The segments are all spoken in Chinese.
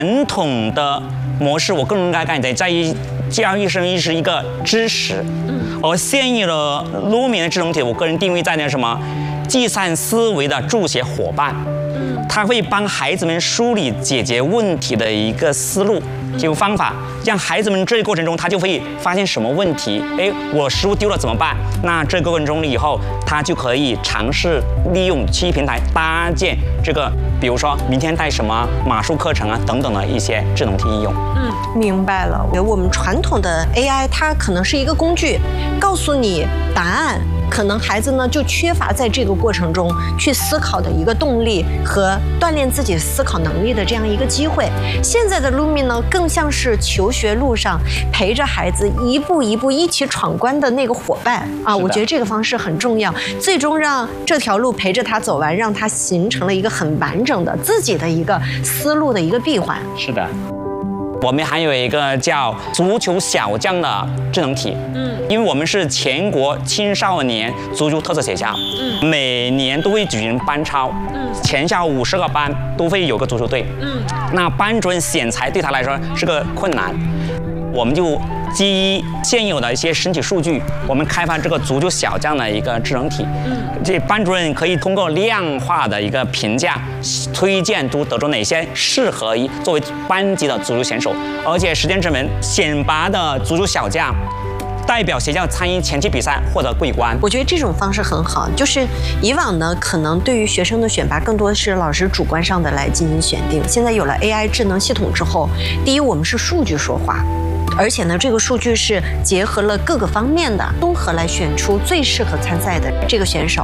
传统的模式，我个人感觉在于教育生是一个知识，而现有的路面的智能体，我个人定位在那什么计算思维的助学伙伴，它会帮孩子们梳理解决问题的一个思路。有方法，让孩子们这个过程中，他就会发现什么问题，哎，我食物丢了怎么办？那这个过程中以后，他就可以尝试利用奇异平台搭建这个，比如说明天带什么马术课程啊等等的一些智能体应用。 明白了。我们传统的 AI 它可能是一个工具，告诉你答案。可能孩子呢就缺乏在这个过程中去思考的一个动力和锻炼自己思考能力的这样一个机会。现在的 Lumi 呢，更像是求学路上陪着孩子一步一步一起闯关的那个伙伴啊。我觉得这个方式很重要，最终让这条路陪着他走完，让他形成了一个很完整的自己的一个思路的一个闭环。 是的。我们还有一个叫足球小将的智能体，因为我们是全国青少年足球特色学校，每年都会举行班超，全校50个班都会有个足球队，那班主任选材对他来说是个困难，我们就基于现有的一些身体数据，我们开发这个足球小将的一个智能体，这班主任可以通过量化的一个评价，推荐得出哪些适合于作为班级的足球选手，而且实践证明选拔的足球小将代表学校参与前期比赛获得桂冠。 我觉得这种方式很好，就是以往呢，可能对于学生的选拔更多的是老师主观上的来进行选定，现在有了 AI 智能系统之后，第一，我们是数据说话。而且呢，这个数据是结合了各个方面的综合来选出最适合参赛的这个选手。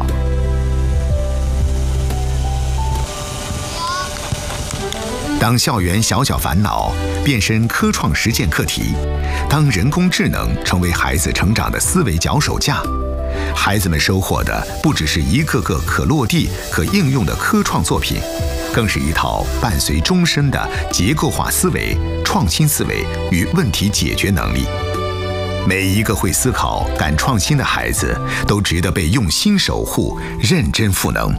当校园小小烦恼变身科创实践课题，当人工智能成为孩子成长的思维脚手架，孩子们收获的不只是一个个可落地、可应用的科创作品，更是一套伴随终身的结构化思维、创新思维与问题解决能力。每一个会思考、敢创新的孩子，都值得被用心守护、认真赋能。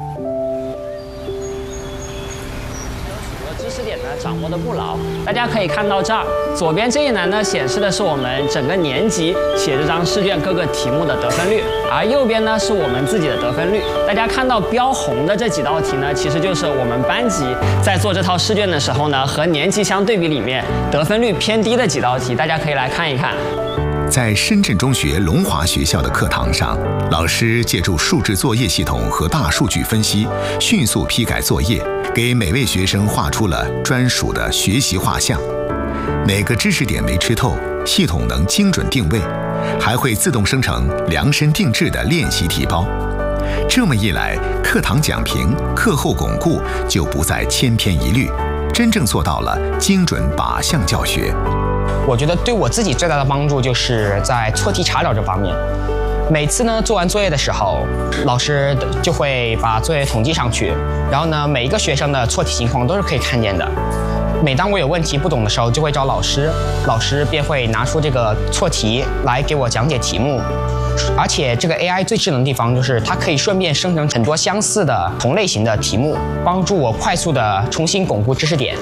知识点呢掌握的不牢，大家可以看到这儿，左边这一栏呢显示的是我们整个年级写这张试卷各个题目的得分率，而右边呢是我们自己的得分率。大家看到标红的这几道题呢，其实就是我们班级在做这套试卷的时候呢，和年级相对比里面得分率偏低的几道题，大家可以来看一看。 在深圳中学龙华学校的课堂上，老师借助数字作业系统和大数据分析，迅速批改作业，给每位学生画出了专属的学习画像。每个知识点没吃透，系统能精准定位，还会自动生成量身定制的练习题包。这么一来，课堂讲评、课后巩固就不再千篇一律，真正做到了精准靶向教学。 我觉得对我自己最大的帮助就是在错题查找这方面。每次呢做完作业的时候，老师就会把作业统计上去，然后呢每一个学生的错题情况都是可以看见的。每当我有问题不懂的时候，就会找老师，老师便会拿出这个错题来给我讲解题目。而且这个 AI 最智能的地方就是它可以顺便生成很多相似的同类型的题目，帮助我快速的重新巩固知识点。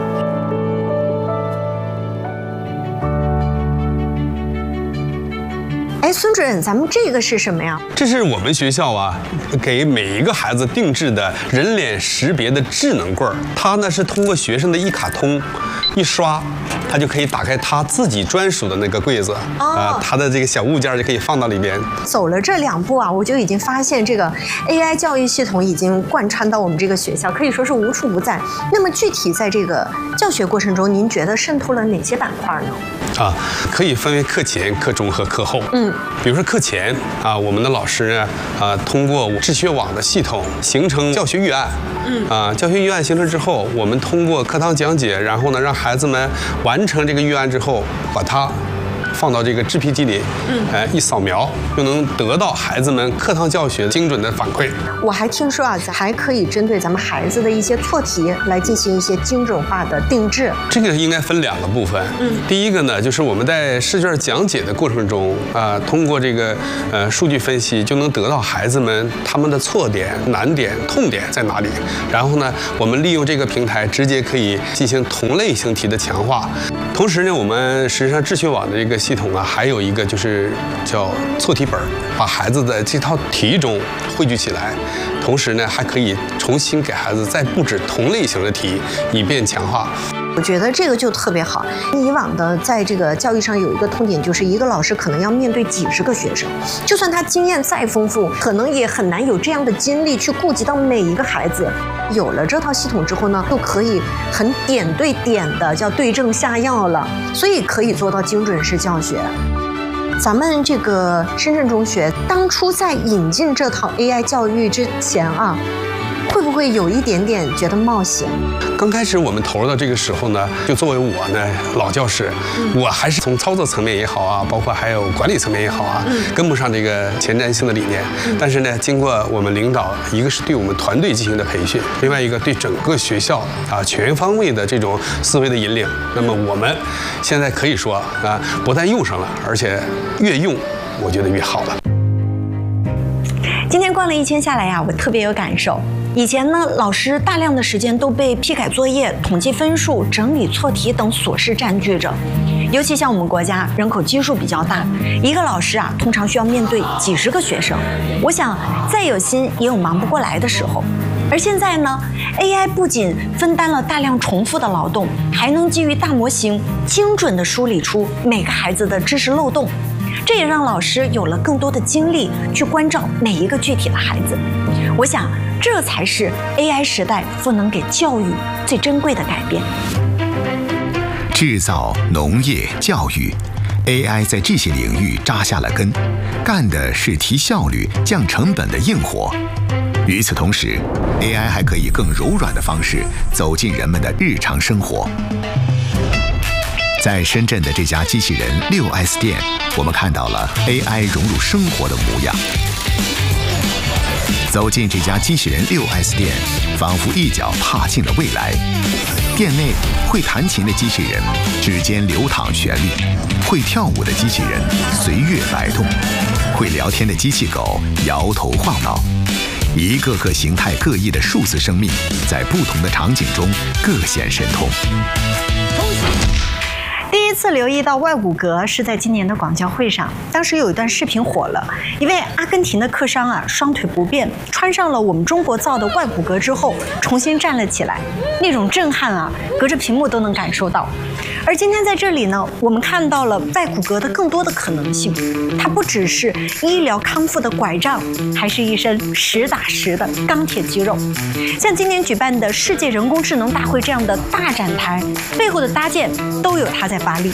哎，孙主任，咱们这个是什么呀？ 这是我们学校啊，给每一个孩子定制的人脸识别的智能柜儿。它呢是通过学生的一卡通一刷，他就可以打开他自己专属的那个柜子，他的这个小物件就可以放到里边。 走了这2步啊，我就已经发现这个 AI 教育系统已经贯穿到我们这个学校，可以说是无处不在。那么具体在这个教学过程中，您觉得渗透了哪些板块呢？ 可以分为课前、课中和课后。比如说课前我们的老师呢，通过智学网的系统形成教学预案。教学预案形成之后，我们通过课堂讲解，然后呢让孩子们完成这个预案之后，把它放到这个制批机里，一扫描就能得到孩子们课堂教学精准的反馈。 我还听说啊，还可以针对咱们孩子的一些错题来进行一些精准化的定制。 这个应该分2个部分。第一个呢，就是我们在试卷讲解的过程中通过这个数据分析，就能得到孩子们他们的错点、难点、痛点在哪里。然后呢，我们利用这个平台直接可以进行同类型题的强化。同时呢，我们实际上智学网的这个系统还有一个就是叫错题本，把孩子的这套题中汇聚起来，同时呢，还可以重新给孩子再布置同类型的题，以便强化。 我觉得这个就特别好。以往的在这个教育上有一个痛点，就是一个老师可能要面对几十个学生，就算他经验再丰富，可能也很难有这样的精力去顾及到每一个孩子。有了这套系统之后呢，就可以很点对点的叫对症下药了，所以可以做到精准式教学。咱们这个深圳中学当初在引进这套 AI 教育之前会不会有一点点觉得冒险？ 刚开始我们投入到这个时候呢，就作为我呢老教师，我还是从操作层面也好包括还有管理层面也好跟不上这个前瞻性的理念。但是呢，经过我们领导，一个是对我们团队进行的培训，另外一个对整个学校全方位的这种思维的引领，那么我们现在可以说不但用上了，而且越用我觉得越好了。 今天逛了一圈下来我特别有感受。以前呢，老师大量的时间都被批改作业、统计分数、整理错题等琐事占据着。尤其像我们国家人口基数比较大，一个老师通常需要面对几十个学生。我想再有心也有忙不过来的时候。而现在呢 ，AI 不仅分担了大量重复的劳动，还能基于大模型精准地梳理出每个孩子的知识漏洞。这也让老师有了更多的精力去关照每一个具体的孩子。我想，这才是 AI 时代赋能给教育最珍贵的改变。 制造、农业、教育 ，AI 在这些领域扎下了根，干的是提效率、降成本的硬活。与此同时 ，AI 还可以更柔软的方式走进人们的日常生活。在深圳的这家机器人6S 店，我们看到了 AI 融入生活的模样。走进这家机器人6S 店，仿佛一脚踏进了未来。店内会弹琴的机器人指尖流淌旋律，会跳舞的机器人随乐摆动，会聊天的机器狗摇头晃脑。一个个形态各异的数字生命，在不同的场景中各显神通。 第一次留意到外骨骼是在今年的广交会上，当时有一段视频火了，一位阿根廷的客商双腿不便，穿上了我们中国造的外骨骼之后，重新站了起来，那种震撼隔着屏幕都能感受到。而今天在这里呢，我们看到了外骨骼的更多的可能性，它不只是医疗康复的拐杖，还是一身实打实的钢铁肌肉。像今年举办的世界人工智能大会这样的大展台，背后的搭建都有它在发力。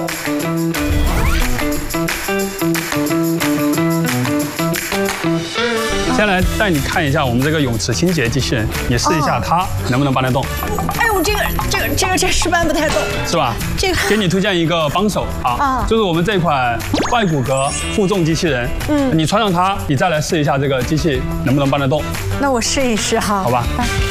先来带你看一下我们这个泳池清洁机器人，你试一下它能不能搬得动。 哎呦，这是搬不太动， 是吧？ 这个给你推荐一个帮手就是我们这款外骨骼负重机器人。你穿上它，你再来试一下这个机器能不能搬得动。 那我试一试好吧。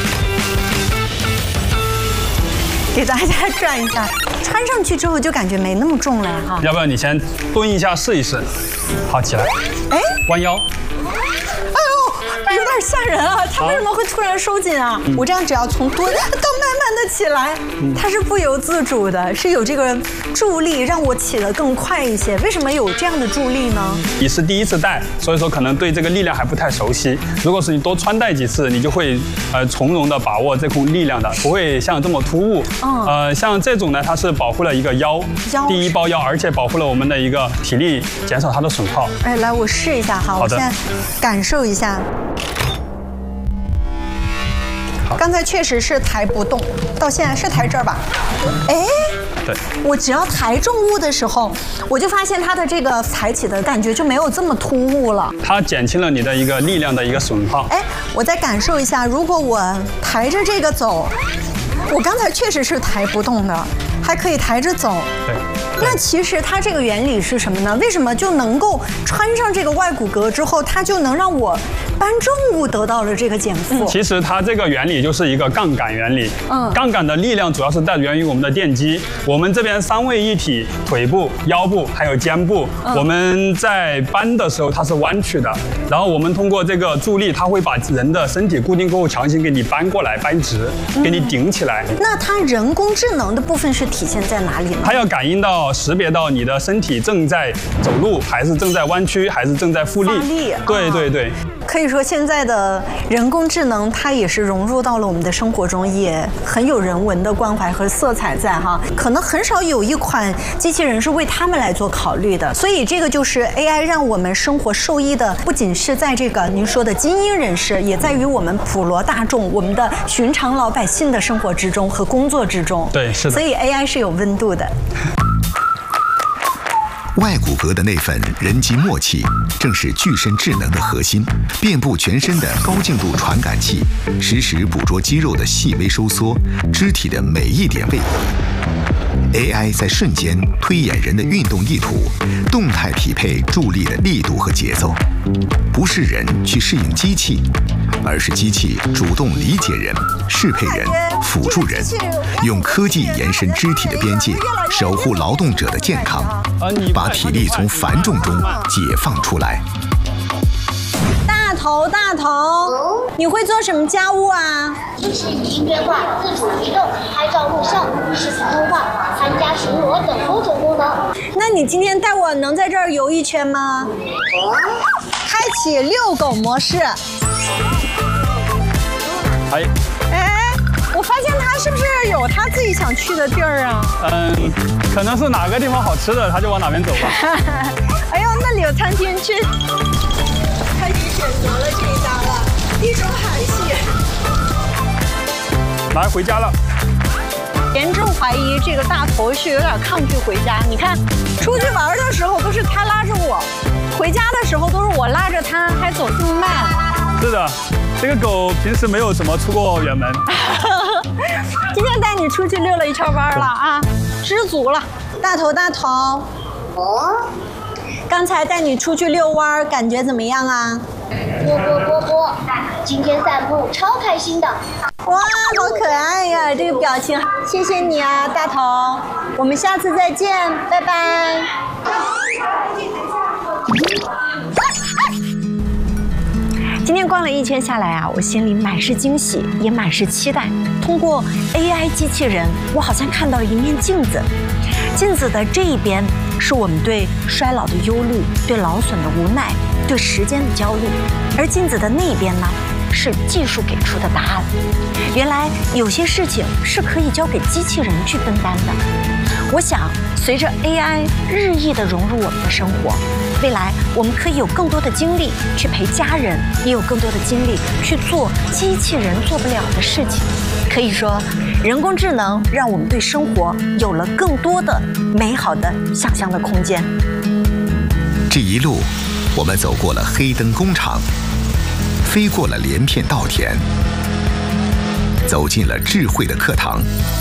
给大家转一下，穿上去之后就感觉没那么重了要不要你先蹲一下试一试？好，起来。哎，弯腰。 有点吓人它为什么会突然收紧我这样只要从蹲到慢慢的起来，它是不由自主的，是有这个助力让我起得更快一些。为什么有这样的助力呢？ 你是第一次戴，所以说可能对这个力量还不太熟悉。如果是你多穿戴几次，你就会从容的把握这股力量的，不会像这么突兀。像这种呢，它是保护了一个腰，第一包腰，而且保护了我们的一个体力，减少它的损耗。 哎，来我试一下我现在感受一下。刚才确实是抬不动，到现在是抬这儿吧？哎， 对， 我只要抬重物的时候，我就发现它的这个抬起的感觉就没有这么突兀了。 它减轻了你的一个力量的一个损耗。 哎，我再感受一下，如果我抬着这个走，我刚才确实是抬不动的，还可以抬着走。 对。 那其实它这个原理是什么呢？为什么就能够穿上这个外骨骼之后，它就能让我搬重物得到了这个减负？ 其实它这个原理就是一个杠杆原理。杠杆的力量主要是来源于我们的电机。我们这边3位一体，腿部、腰部还有肩部，我们在搬的时候它是弯曲的，然后我们通过这个助力，它会把人的身体固定过后，强行给你搬过来、搬直，给你顶起来。 那它人工智能的部分是体现在哪里呢？ 它要感应到、识别到你的身体正在走路，还是正在弯曲，还是正在复力。对对对。 可以说现在的人工智能，它也是融入到了我们的生活中，也很有人文的关怀和色彩在哈。可能很少有一款机器人是为他们来做考虑的，所以这个就是 AI 让我们生活受益的，不仅是在这个您说的精英人士，也在于我们普罗大众、我们的寻常老百姓的生活之中和工作之中。 对，是的。 所以 AI 是有温度的。 外骨骼的那份人机默契，正是具身智能的核心。遍布全身的高精度传感器，实时捕捉肌肉的细微收缩，肢体的每一点位移。AI 在瞬间推演人的运动意图，动态匹配助力的力度和节奏。不是人去适应机器，而是机器主动理解人、适配人、辅助人，用科技延伸肢体的边界，守护劳动者的健康，把体力从繁重中解放出来。 大头，你会做什么家务啊？ 就是语音对话、自主移动、拍照录像、视频通话、参加巡逻等多种功能。 那你今天带我能在这儿游一圈吗？开启遛狗模式。 哎， 我发现他是不是有他自己想去的地儿啊？ 可能是哪个地方好吃的，他就往哪边走吧。 哎呦，那里有餐厅去。他已经选择了这一家了，地中海系。 来，回家了。 严重怀疑这个大头是有点抗拒回家。你看，出去玩的时候都是他拉着我，回家的时候都是我拉着他，还走这么慢。 是的，这个狗平时没有怎么出过远门。 今天带你出去溜了一圈弯了啊，知足了。大头。刚才带你出去遛弯，感觉怎么样啊？ 啵，今天散步超开心的。 哇，好可爱呀，这个表情。谢谢你啊，大头。我们下次再见，拜拜。今天逛了一圈下来啊，我心里满是惊喜，也满是期待。通过 AI 机器人，我好像看到了一面镜子。镜子的这一边是我们对衰老的忧虑，对劳损的无奈，对时间的焦虑；而镜子的那边呢，是技术给出的答案。原来有些事情是可以交给机器人去分担的。我想，随着 AI 日益的融入我们的生活，未来我们可以有更多的精力去陪家人，也有更多的精力去做机器人做不了的事情。可以说，人工智能让我们对生活有了更多的美好的想象的空间。 这一路，我们走过了黑灯工厂，飞过了连片稻田，走进了智慧的课堂，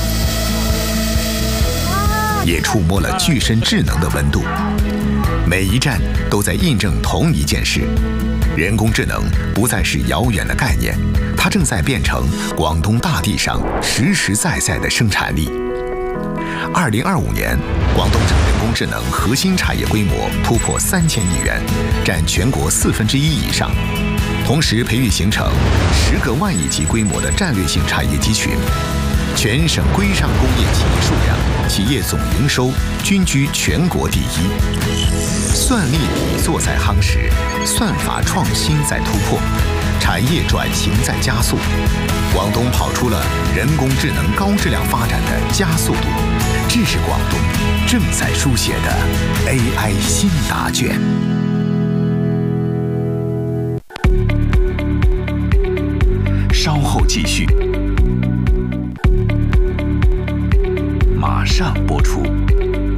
也触摸了具身智能的温度。每一站都在印证同一件事：人工智能不再是遥远的概念，它正在变成广东大地上实实在在的生产力。2025年，广东省人工智能核心产业规模突破3000亿元，占全国1/4以上，同时培育形成10个万亿级规模的战略性产业集群。全省规上工业企业数量、企业总营收均居全国第一。算力比坐在夯实，算法创新在突破，产业转型在加速。广东跑出了人工智能高质量发展的加速度，这是广东正在书写的 AI 新答卷。稍后继续，马上播出。